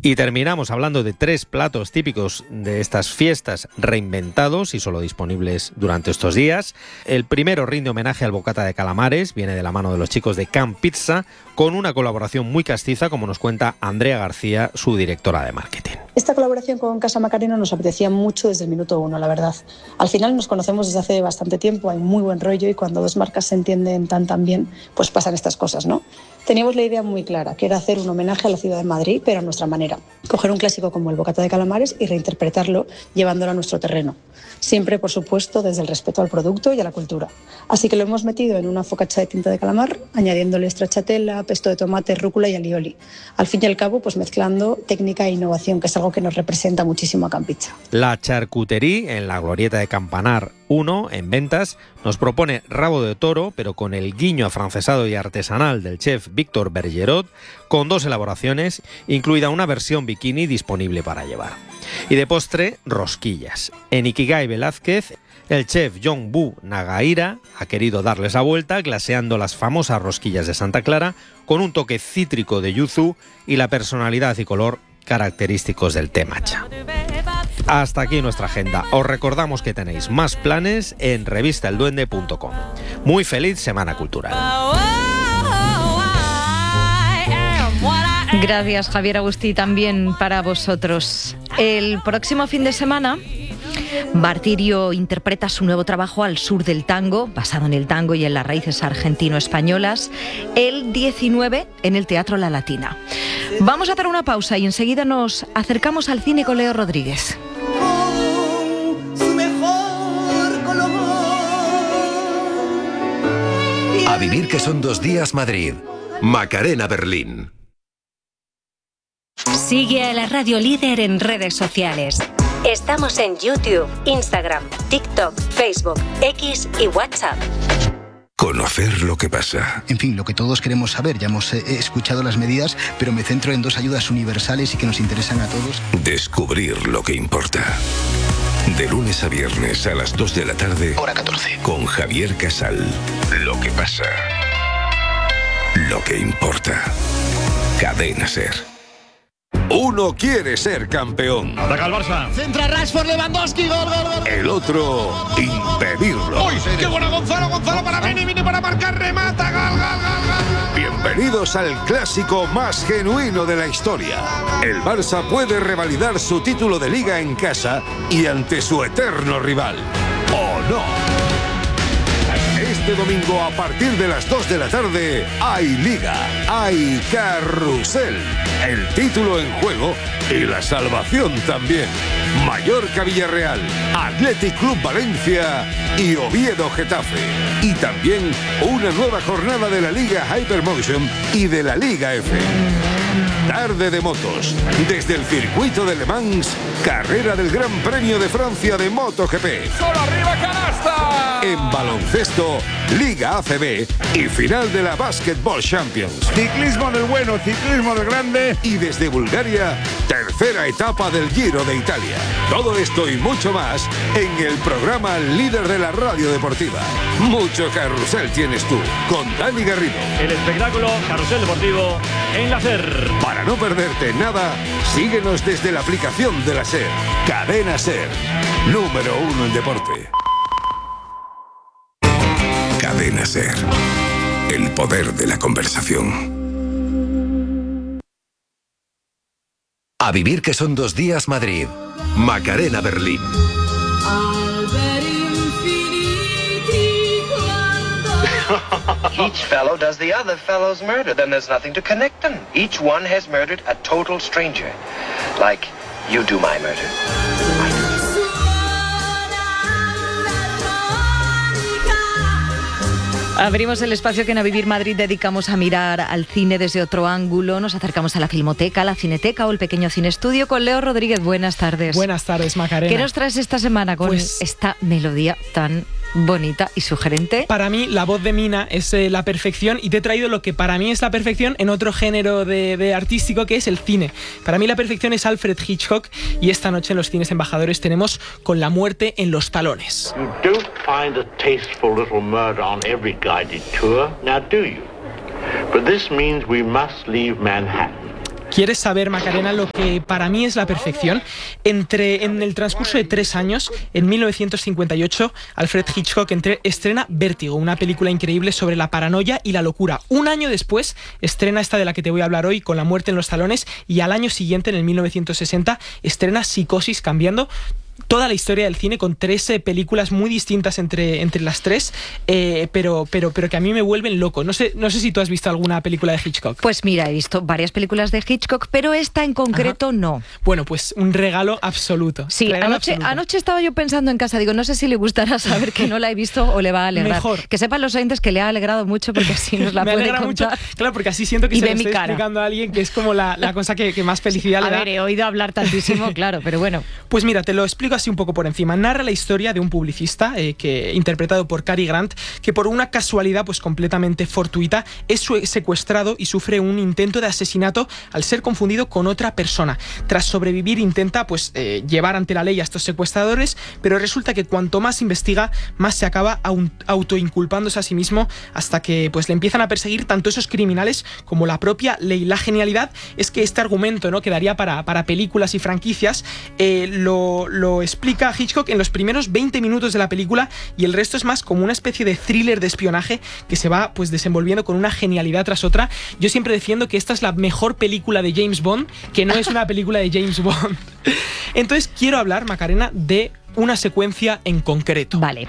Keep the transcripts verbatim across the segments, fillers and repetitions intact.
Y terminamos hablando de tres platos típicos de estas fiestas reinventados y solo disponibles durante estos días. El primero rinde homenaje al bocata de calamares, viene de la mano de los chicos de Can Pizza, con una colaboración muy castiza, como nos cuenta Andrea García, su directora de marketing. Esta colaboración con Casa Macarena nos apetecía mucho desde el minuto uno, la verdad. Al final nos conocemos desde hace bastante tiempo, hay muy buen rollo y cuando dos marcas se entienden tan tan bien, pues pasan estas cosas, ¿no? Teníamos la idea muy clara, que era hacer un homenaje a la ciudad de Madrid, pero a nuestra manera. Coger un clásico como el bocata de calamares y reinterpretarlo llevándolo a nuestro terreno. Siempre, por supuesto, desde el respeto al producto y a la cultura. Así que lo hemos metido en una focaccia de tinta de calamar, añadiéndole stracciatella, pesto de tomate, rúcula y alioli. Al fin y al cabo, pues mezclando técnica e innovación, que es algo que nos representa muchísimo a Can Pizza. La Charcuterie, en la glorieta de Campanar uno, en ventas, nos propone rabo de toro, pero con el guiño afrancesado y artesanal del chef Víctor Bergerot, con dos elaboraciones, incluida una versión bikini disponible para llevar. Y de postre, rosquillas. En Ikigai Velázquez, el chef Jong-bu Nagaira ha querido darles la vuelta glaseando las famosas rosquillas de Santa Clara con un toque cítrico de yuzu y la personalidad y color característicos del té matcha. Hasta aquí nuestra agenda. Os recordamos que tenéis más planes en revista el duende punto com. Muy feliz Semana Cultural. Gracias, Javier Agustí, también para vosotros. El próximo fin de semana, Martirio interpreta su nuevo trabajo Al sur del tango, basado en el tango y en las raíces argentino-españolas, el diecinueve en el Teatro La Latina. Vamos a hacer una pausa y enseguida nos acercamos al cine con Leo Rodríguez. A vivir que son dos días Madrid. Macarena Berlín. Sigue a la Radio Líder en redes sociales. Estamos en YouTube, Instagram, TikTok, Facebook, X y WhatsApp. Conocer lo que pasa. En fin, lo que todos queremos saber. Ya hemos eh, escuchado las medidas, pero me centro en dos ayudas universales y que nos interesan a todos. Descubrir lo que importa. De lunes a viernes a las dos de la tarde. Hora catorce. Con Javier Casal. Lo que pasa. Lo que importa. Cadena SER. Uno quiere ser campeón. Ataca el Barça. Centra Rashford, Lewandowski, gol, gol, gol. El otro, impedirlo. ¡Uy! ¡Qué bueno Gonzalo! Gonzalo para Vini, Vini para marcar, remata, gol, gol, gol, gol. Bienvenidos al clásico más genuino de la historia. El Barça puede revalidar su título de Liga en casa y ante su eterno rival. ¿O no? Este domingo a partir de las dos de la tarde hay Liga, hay Carrusel, el título en juego y la salvación también. Mallorca Villarreal, Athletic Club Valencia y Oviedo Getafe. Y también una nueva jornada de la Liga Hypermotion y de la Liga F. Tarde de motos, desde el circuito de Le Mans, carrera del Gran Premio de Francia de MotoGP. ¡Solo arriba, canasta! En baloncesto, Liga A C B y final de la Basketball Champions. Ciclismo del bueno, ciclismo del grande. Y desde Bulgaria, tercera etapa del Giro de Italia. Todo esto y mucho más en el programa líder de la radio deportiva. Mucho carrusel tienes tú, con Dani Garrido. El espectáculo Carrusel Deportivo en la SER. Para no perderte nada, síguenos desde la aplicación de la SER. Cadena SER, número uno en deporte. Cadena SER, el poder de la conversación. A vivir que son dos días Madrid. Macarena Berlín. Each fellow does the other fellow's murder, then there's nothing to connect them. Each one has murdered a total stranger. Like, you do my murder. I do. Abrimos el espacio que en A Vivir Madrid dedicamos a mirar al cine desde otro ángulo. Nos acercamos a la Filmoteca, la Cineteca o el pequeño cine estudio con Leo Rodríguez. Buenas tardes. Buenas tardes, Macarena. ¿Qué nos traes esta semana con pues, esta melodía tan bonita y sugerente? Para mí la voz de Mina es eh, la perfección y te he traído lo que para mí es la perfección en otro género de, de artístico que es el cine. Para mí la perfección es Alfred Hitchcock y esta noche en los cines embajadores tenemos Con la muerte en los talones. You don't find a tasteful little murder on every guided tour, now do you? But this means we must leave Manhattan. ¿Quieres saber, Macarena, lo que para mí es la perfección? Entre, en el transcurso de tres años, en mil novecientos cincuenta y ocho, Alfred Hitchcock entre, estrena Vértigo, una película increíble sobre la paranoia y la locura. Un año después, estrena esta de la que te voy a hablar hoy, Con la muerte en los talones, y al año siguiente, en el mil novecientos sesenta, estrena Psicosis, cambiando toda la historia del cine con trece películas muy distintas entre, entre las tres, eh, pero, pero, pero que a mí me vuelven loco. No sé, no sé si tú has visto alguna película de Hitchcock. Pues mira, he visto varias películas de Hitchcock, pero esta en concreto Ajá. no. Bueno, pues un regalo absoluto. Sí, regalo anoche, absoluto. anoche estaba yo pensando en casa, digo, no sé si le gustará saber que no la he visto o le va a alegrar. Mejor. Que sepan los oyentes que le ha alegrado mucho porque así nos la me puede alegra contar. Mucho, claro, porque así siento que y se ve lo mi estoy cara. explicando a alguien que es como la, la cosa que, que más felicidad a le da. A ver, he oído hablar tantísimo, claro, pero bueno. Pues mira, te lo explico así un poco por encima. Narra la historia de un publicista eh, que, interpretado por Cary Grant, que por una casualidad pues completamente fortuita es secuestrado y sufre un intento de asesinato al ser confundido con otra persona. Tras sobrevivir intenta pues eh, llevar ante la ley a estos secuestradores, pero resulta que cuanto más investiga, más se acaba autoinculpándose a sí mismo, hasta que pues le empiezan a perseguir tanto esos criminales como la propia ley. La genialidad es que este argumento, ¿no?, que daría para, para películas y franquicias, eh, lo, lo explica Hitchcock en los primeros veinte minutos de la película, y el resto es más como una especie de thriller de espionaje que se va pues desenvolviendo con una genialidad tras otra. Yo siempre defiendo que esta es la mejor película de James Bond, que no es una película de James Bond. Entonces quiero hablar, Macarena, de una secuencia en concreto. Vale.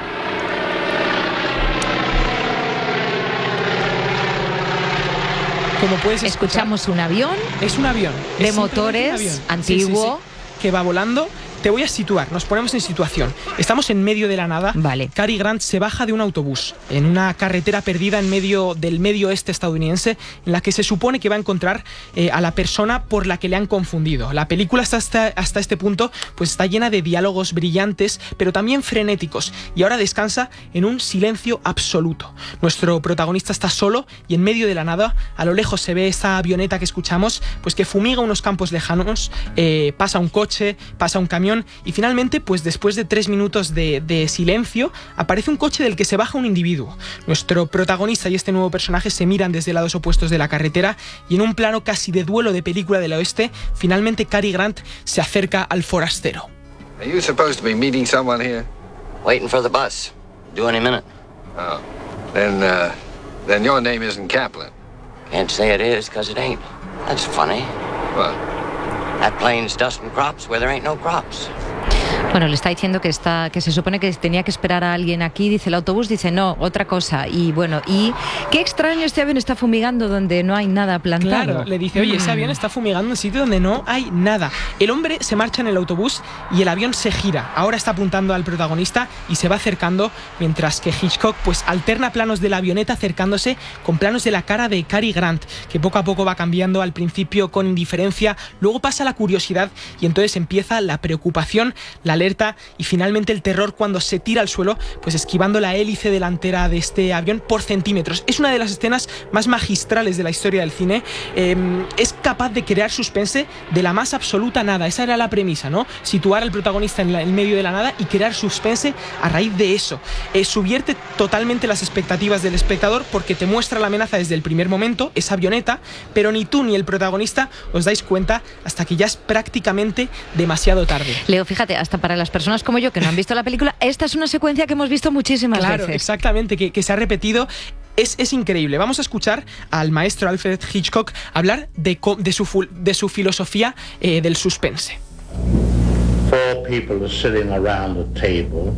Como puedes escuchar, escuchamos un avión. Es un avión. De es motores, un avión. antiguo. Sí, sí, sí, que va volando. Te voy a situar, nos ponemos en situación. Estamos en medio de la nada. Vale. Cary Grant se baja de un autobús en una carretera perdida en medio del medio oeste estadounidense, en la que se supone que va a encontrar eh, a la persona por la que le han confundido. La película hasta, hasta, hasta este punto pues está llena de diálogos brillantes, pero también frenéticos, y ahora descansa en un silencio absoluto. Nuestro protagonista está solo y en medio de la nada. A lo lejos se ve esa avioneta que escuchamos, pues que fumiga unos campos lejanos, eh, pasa un coche, pasa un camión, y finalmente, pues después de tres minutos de, de silencio, aparece un coche del que se baja un individuo. Nuestro protagonista y este nuevo personaje se miran desde lados opuestos de la carretera, y en un plano casi de duelo de película del oeste, finalmente Cary Grant se acerca al forastero. Are you supposed to be meeting someone here? Waiting for the bus. Due any minute. Oh. Then, uh, then your name isn't Kaplan. Can't say it is, because it ain't. That's funny. What? That plane's dusting crops where there ain't no crops. Bueno, le está diciendo que está que se supone que tenía que esperar a alguien aquí, dice el autobús, dice no, otra cosa. Y bueno, y qué extraño, este avión está fumigando donde no hay nada plantado. Claro, le dice, oye, ese avión está fumigando en un sitio donde no hay nada. El hombre se marcha en el autobús y el avión se gira. Ahora está apuntando al protagonista y se va acercando, mientras que Hitchcock pues alterna planos de la avioneta acercándose con planos de la cara de Cary Grant, que poco a poco va cambiando, al principio con indiferencia, luego pasa la curiosidad y entonces empieza la preocupación, la alerta y finalmente el terror cuando se tira al suelo, pues esquivando la hélice delantera de este avión por centímetros. Es una de las escenas más magistrales de la historia del cine. Eh, es capaz de crear suspense de la más absoluta nada. Esa era la premisa, ¿no? Situar al protagonista en, la, en medio de la nada y crear suspense a raíz de eso. Eh, subvierte totalmente las expectativas del espectador porque te muestra la amenaza desde el primer momento, esa avioneta, pero ni tú ni el protagonista os dais cuenta hasta que ya es prácticamente demasiado tarde. Leo, fíjate, hasta para las personas como yo que no han visto la película, esta es una secuencia que hemos visto muchísimas claro, veces. Exactamente, que, que se ha repetido. Es, es increíble. Vamos a escuchar al maestro Alfred Hitchcock hablar de, de, su, de su filosofía eh, del suspense. Four people are sitting around a table.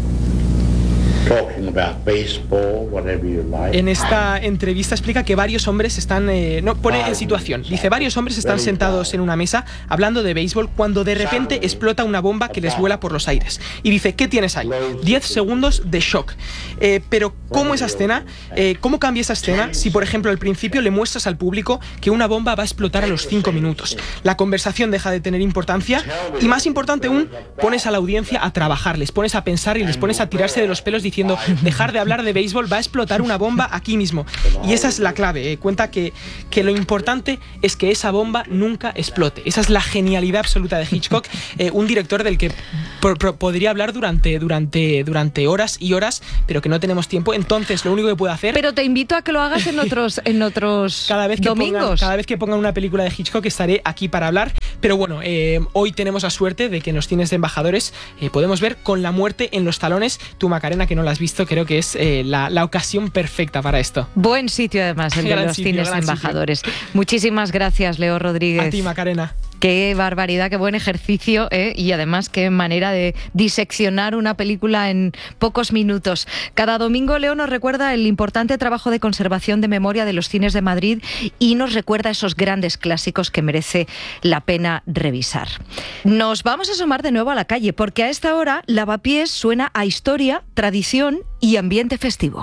Talking about baseball, whatever you like. En esta entrevista explica que varios hombres están, eh, no, pone en situación, dice, varios hombres están sentados en una mesa hablando de béisbol cuando de repente explota una bomba que les vuela por los aires. Y dice, ¿qué tienes ahí? diez segundos de shock. Eh, pero, ¿cómo esa escena? Eh, ¿Cómo cambia esa escena si, por ejemplo, al principio le muestras al público que una bomba va a explotar a los cinco minutos? La conversación deja de tener importancia y, más importante aún, pones a la audiencia a trabajar, les pones a pensar y les pones a tirarse de los pelos diciendo diciendo dejar de hablar de béisbol, va a explotar una bomba aquí mismo. Y esa es la clave. Eh. Cuenta que, que lo importante es que esa bomba nunca explote. Esa es la genialidad absoluta de Hitchcock, eh, un director del que por, por, podría hablar durante, durante, durante horas y horas, pero que no tenemos tiempo. Entonces lo único que puedo hacer... Pero te invito a que lo hagas en otros, en otros cada vez que domingos. Pongan, cada vez que pongan una película de Hitchcock estaré aquí para hablar. Pero bueno, eh, hoy tenemos la suerte de que en los cines de embajadores eh, podemos ver Con la muerte en los talones. Tú, Macarena, que no la has visto, creo que es eh, la, la ocasión perfecta para esto. Buen sitio, además, el de los sitio, cines embajadores. Sitio. Muchísimas gracias, Leo Rodríguez. A ti, Macarena. Qué barbaridad, qué buen ejercicio, ¿eh? Y además qué manera de diseccionar una película en pocos minutos. Cada domingo Leo nos recuerda el importante trabajo de conservación de memoria de los cines de Madrid y nos recuerda esos grandes clásicos que merece la pena revisar. Nos vamos a asomar de nuevo a la calle porque a esta hora Lavapiés suena a historia, tradición y ambiente festivo.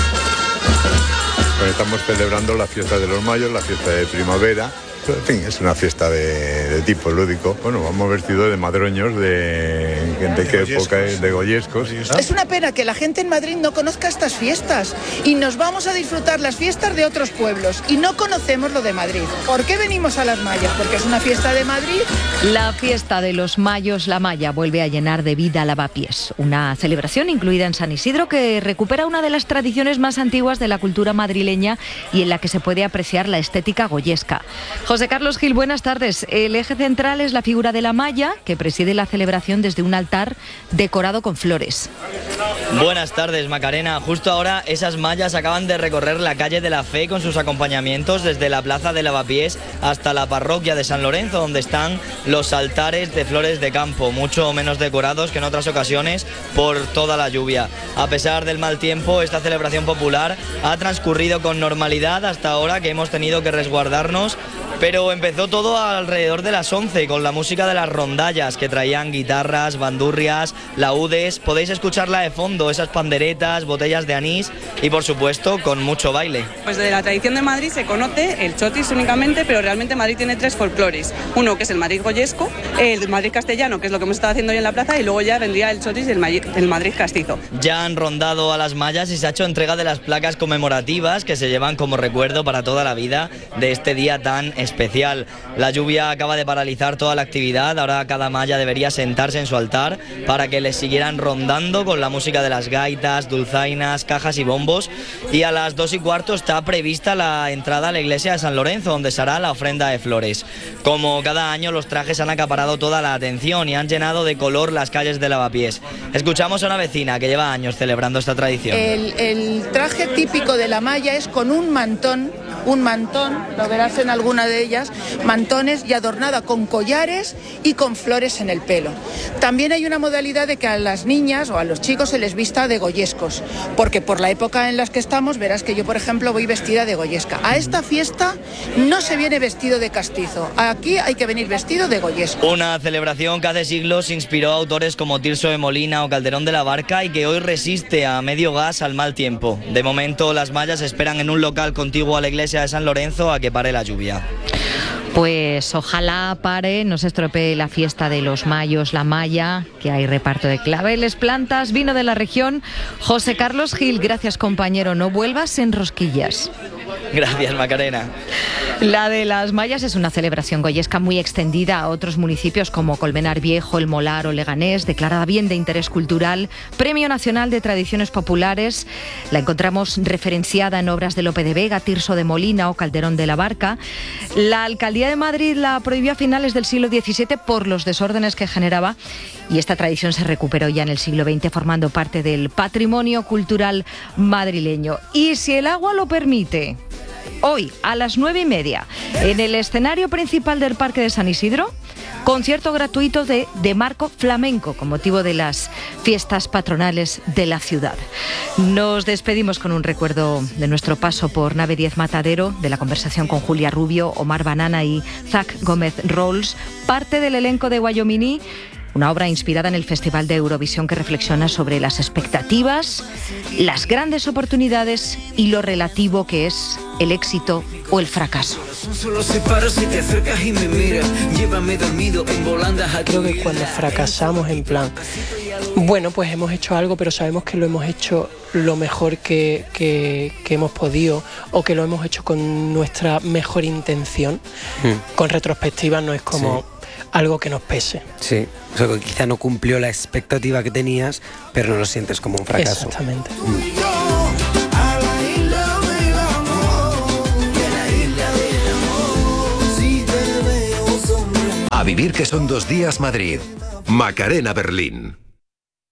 Pues estamos celebrando la fiesta de los mayos, la fiesta de primavera. En fin, es una fiesta de, de tipo lúdico. Bueno, vamos vestidos de madroños, de, de qué época es, de goyescos. Es una pena que la gente en Madrid no conozca estas fiestas y nos vamos a disfrutar las fiestas de otros pueblos y no conocemos lo de Madrid. ¿Por qué venimos a las Mayas? Porque es una fiesta de Madrid. La fiesta de los Mayos, la Maya, vuelve a llenar de vida Lavapiés, una celebración incluida en San Isidro que recupera una de las tradiciones más antiguas de la cultura madrileña y en la que se puede apreciar la estética goyesca. José Carlos Gil, buenas tardes. El eje central es la figura de la Maya, que preside la celebración desde un altar decorado con flores. Buenas tardes, Macarena. Justo ahora esas Mayas acaban de recorrer la calle de la Fe con sus acompañamientos desde la plaza de Lavapiés hasta la parroquia de San Lorenzo, donde están los altares de flores de campo, mucho menos decorados que en otras ocasiones por toda la lluvia. A pesar del mal tiempo, esta celebración popular ha transcurrido con normalidad hasta ahora, que hemos tenido que resguardarnos. Pero empezó todo alrededor de las once con la música de las rondallas que traían guitarras, bandurrias, laúdes. Podéis escucharla de fondo, esas panderetas, botellas de anís y por supuesto con mucho baile. Pues de la tradición de Madrid se conoce el chotis únicamente, pero realmente Madrid tiene tres folclores. Uno que es el Madrid goyesco, el Madrid castellano, que es lo que hemos estado haciendo hoy en la plaza, y luego ya vendría el chotis del Madrid, el Madrid castizo. Ya han rondado a las Mayas y se ha hecho entrega de las placas conmemorativas que se llevan como recuerdo para toda la vida de este día tan especial. especial. La lluvia acaba de paralizar toda la actividad, ahora cada maya debería sentarse en su altar para que les siguieran rondando con la música de las gaitas, dulzainas, cajas y bombos, y a las dos y cuarto está prevista la entrada a la iglesia de San Lorenzo, donde se hará la ofrenda de flores. Como cada año, los trajes han acaparado toda la atención y han llenado de color las calles de Lavapiés. Escuchamos a una vecina que lleva años celebrando esta tradición. El, el traje típico de la maya es con un mantón, un mantón, lo verás en alguna de ellas, mantones y adornada con collares y con flores en el pelo. También hay una modalidad de que a las niñas o a los chicos se les vista de goyescos, porque por la época en la que estamos verás que yo, por ejemplo, voy vestida de goyesca. A esta fiesta no se viene vestido de castizo, aquí hay que venir vestido de goyesco. Una celebración que hace siglos inspiró a autores como Tirso de Molina o Calderón de la Barca y que hoy resiste a medio gas al mal tiempo. De momento, las mayas esperan en un local contiguo a la iglesia de San Lorenzo a que pare la lluvia. Pues ojalá pare, no se estropee la fiesta de los mayos, la maya, que hay reparto de claveles, plantas, vino de la región. José Carlos Gil, gracias compañero, no vuelvas en rosquillas. Gracias, Macarena. La de las Mayas es una celebración goyesca muy extendida a otros municipios como Colmenar Viejo, El Molar o Leganés, declarada bien de interés cultural, Premio Nacional de Tradiciones Populares. La encontramos referenciada en obras de Lope de Vega, Tirso de Molina o Calderón de la Barca. La Alcaldía de Madrid la prohibió a finales del siglo diecisiete por los desórdenes que generaba, y esta tradición se recuperó ya en el siglo veinte formando parte del patrimonio cultural madrileño. Y si el agua lo permite, hoy a las nueve y media, en el escenario principal del Parque de San Isidro, concierto gratuito de, de Marco Flamenco con motivo de las fiestas patronales de la ciudad. Nos despedimos con un recuerdo de nuestro paso por Nave diez Matadero, de la conversación con Julia Rubio, Omar Banana y Zach Gómez Rolls, parte del elenco de Guayomini. Una obra inspirada en el Festival de Eurovisión que reflexiona sobre las expectativas, las grandes oportunidades y lo relativo que es el éxito o el fracaso. Creo que cuando fracasamos, en plan, Bueno, pues hemos hecho algo, pero sabemos que lo hemos hecho lo mejor que, que, que hemos podido, o que lo hemos hecho con nuestra mejor intención. Mm. Con retrospectiva no es como sí. algo que nos pese. Sí, o sea, que quizá no cumplió la expectativa que tenías, pero no lo sientes como un fracaso. Exactamente. Mm. A vivir que son dos días Madrid. Macarena Berlín.